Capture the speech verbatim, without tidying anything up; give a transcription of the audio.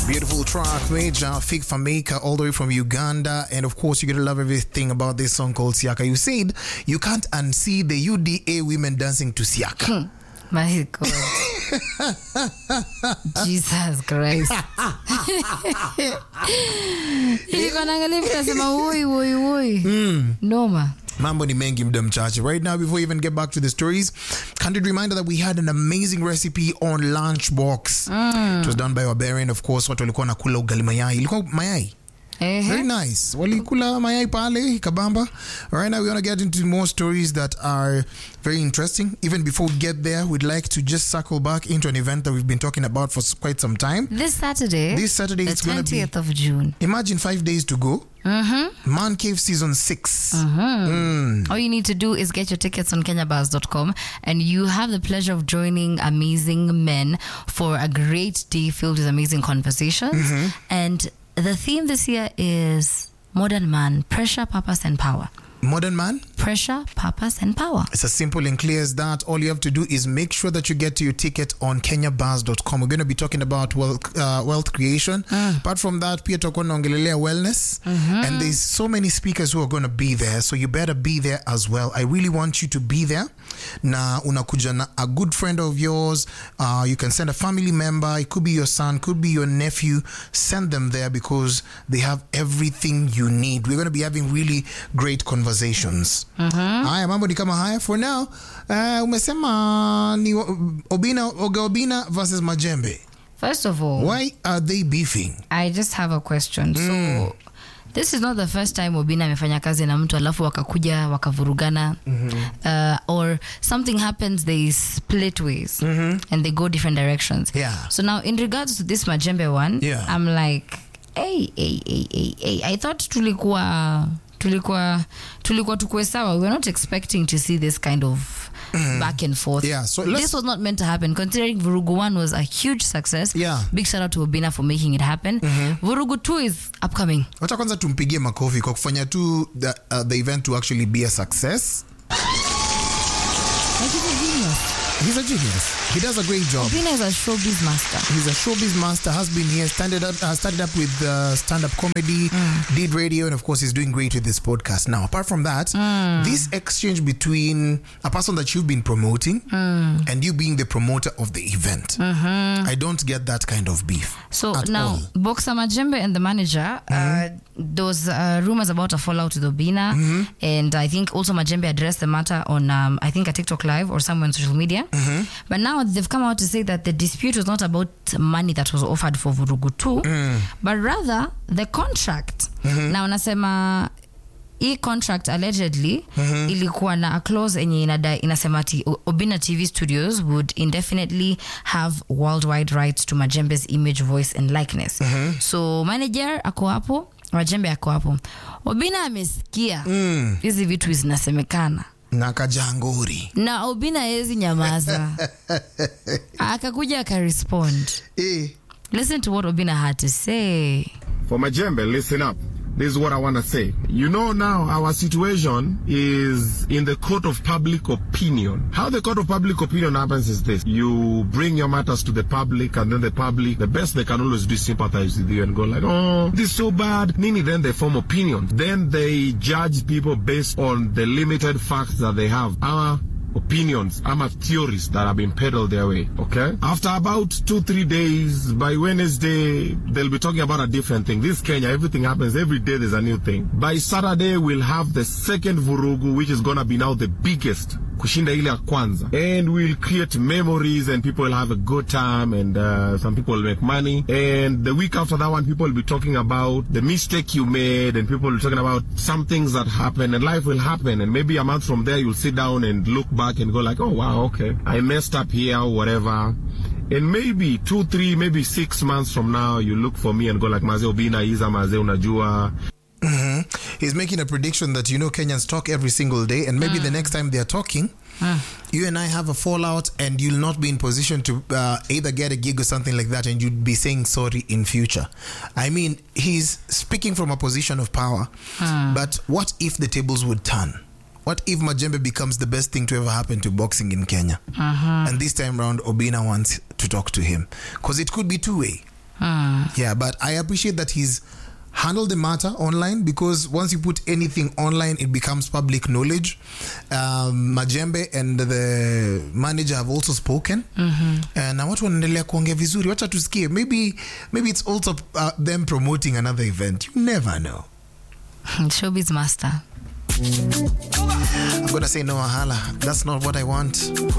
Beautiful track, Major Fig Fameka, all the way from Uganda. And of course, you're going to love everything about this song called Siaka. You said you can't unsee the U D A women dancing to Siaka. My God. Jesus Christ. Nilikuwa naangalia vile nasema woi woi woi. Noma. Mambo ni mengi mda mchache. Right now, before we even get back to the stories, candid reminder that we had an amazing recipe on Lunchbox. Mm. It was done by Waberian, of course. Watu walikuwa nakula ugali mayai. Ilikuwa mayai. Uh-huh. Very nice. Walikula mayai pale kabamba. Right now we want to get into more stories that are very interesting. Even before we get there, we'd like to just circle back into an event that we've been talking about for quite some time. This Saturday. This Saturday the it's going to be twentieth of June. Imagine five days to go. Mm-hmm. Man Cave Season six. Mm-hmm. Mm. All you need to do is get your tickets on kenya bars dot com and you have the pleasure of joining amazing men for a great day filled with amazing conversations. Mm-hmm. And the theme this year is Modern Man, Pressure, Purpose and Power. Modern Man? Pressure, Purpose and Power. It's as simple and clear as that. All you have to do is make sure that you get to your ticket on kenya bars dot com. We're going to be talking about wealth, uh, wealth creation. Mm. Apart from that, pia tutakuwa naongelelea wellness. Mm-hmm. And there's so many speakers who are going to be there, so you better be there as well. I really want you to be there. Na unakuja na a good friend of yours. Uh, you can send a family member. It could be your son, could be your nephew. Send them there because they have everything you need. We're going to be having really great conversations. Mm-hmm. Haya, mambo ni kama haya. For now, uh, umesema ni Obina, Oga Obina versus Majembe. First of all, why are they beefing? I just have a question. Mm. So, this is not the first time Obina amefanya kazi na mtu alafu wakakuja wakavurugana. Mm-hmm. uh, or something happens, they split ways. Mm-hmm. And they go different directions. Yeah. So now in regards to this Majembe one, yeah. I'm like, hey, hey, hey, hey, hey. I thought tulikuwa tulikuwa tulikuwa tukue sawa. We're not expecting to see this kind of Mm. back and forth. Yeah, so this was not meant to happen. Considering Vurugu one was a huge success. Yeah. Big shout out to Obina for making it happen. Mm-hmm. Vurugu two is upcoming. Wacha kwanza tumpigie makofi kwa kufanya tu the, uh, the event to actually be a success. Like he's a genius. He's a genius. He does a great job. Obina is a showbiz master. He's a showbiz master, has been here, started up, uh, started up with uh, stand-up comedy, mm. did radio, and of course he's doing great with this podcast. Now, apart from that, mm. this exchange between a person that you've been promoting mm. and you being the promoter of the event, mm-hmm. I don't get that kind of beef. So at now, all. Boxer Majembe and the manager, mm-hmm. uh, those uh, rumors about a fallout with Obina, mm-hmm. and I think also Majembe addressed the matter on, um, I think, a TikTok live or somewhere on social media. Mm-hmm. But now they've come out to say that the dispute was not about money that was offered for Vurugu two, mm. but rather the contract. Mm-hmm. Now nasema e contract allegedly mm-hmm. ilikuwa na a clause enye inada inasema ati Obina T V Studios would indefinitely have worldwide rights to Majembe's image, voice and likeness. Mm-hmm. So manager ako hapo, Majembe ako hapo. Obina amesikia hizi mm. vitu zinasemekana na kajanguri na Obina hezi nyamaza. Akakuja akarespond. Eh. Listen to what Obina had to say. For Majembe, listen up. This is what I want to say. You know, now our situation is in the court of public opinion. How the court of public opinion happens is this. You bring your matters to the public, and then the public, the best they can always do is sympathize with you and go like, oh, this is so bad. Nini, then they form opinions. Then they judge people based on the limited facts that they have. Our opinions, I'm a theories that have been peddled their way, okay? After about two, three days, by Wednesday, they'll be talking about a different thing. This Kenya, everything happens, every day there's a new thing. By Saturday, we'll have the second Vurugu, which is gonna be now the biggest, kushinda ile ya kwanza. And we'll create memories and people will have a good time and uh, some people will make money. And the week after that one, people will be talking about the mistake you made and people will be talking about some things that happen and life will happen. And maybe a month from there, you'll sit down and look back and go like, oh wow, okay, I messed up here or whatever. And maybe two, three, maybe six months from now, you look for me and go like, Maze Obina Iza, Maze Unajua. Mm-hmm. He's making a prediction that, you know, Kenyans talk every single day, and maybe mm. the next time they're talking, mm. you and I have a fallout and you'll not be in position to uh, either get a gig or something like that, and you'd be saying sorry in future. I mean, he's speaking from a position of power, mm. but what if the tables would turn? What if Majembe becomes the best thing to ever happen to boxing in Kenya? Uh-huh. And this time round, Obina wants to talk to him. Because it could be two-way. Mm. Yeah, but I appreciate that he's handled the matter online, because once you put anything online, it becomes public knowledge. Um, Majembe and the manager have also spoken. Mm-hmm. Na watu wanaendelea kuongea vizuri. Wacha tusikie. Maybe, maybe it's also uh, them promoting another event. You never know. Showbiz master. I'm gonna say no, Ahala. That's not what I want.